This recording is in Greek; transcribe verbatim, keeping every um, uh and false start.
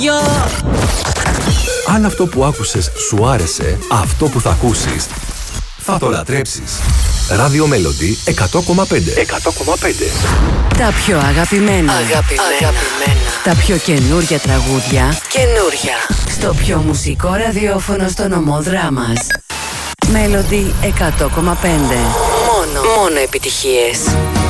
Αν αυτό που άκουσες σου άρεσε, αυτό που θα ακούσεις θα το λατρέψεις. Radio Melody εκατό κόμμα πέντε. εκατό κόμμα πέντε. Τα πιο αγαπημένα. Αγαπημένα. Αγαπημένα. Τα πιο καινούρια τραγούδια. Καινούρια. Στο πιο μουσικό ραδιόφωνο στο νομό Δράμας. Melody εκατό κόμμα πέντε. Μόνο. Μόνο επιτυχίες.